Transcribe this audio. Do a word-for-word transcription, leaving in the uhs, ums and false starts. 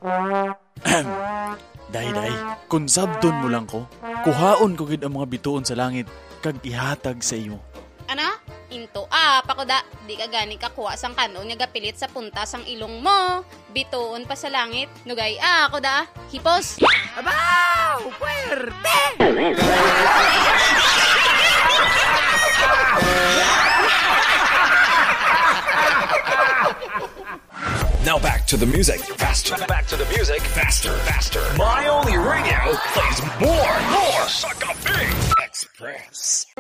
Day, day, kung sabdon mo lang ko, kuhaon ko gid ang mga bituon sa langit, kag ihatag sa imo. Ano? Into ah, pakuda, di ka gani kakuha sang kanon nga gapilit sa punta sang ilong mo. Bituon pa sa langit. Nugay ah, kuda, hipos. Abaw! Puwerte! Now back to the music. Faster. Back to the music. Faster. Faster. My Only Radio plays more. More. Suck a Big Express.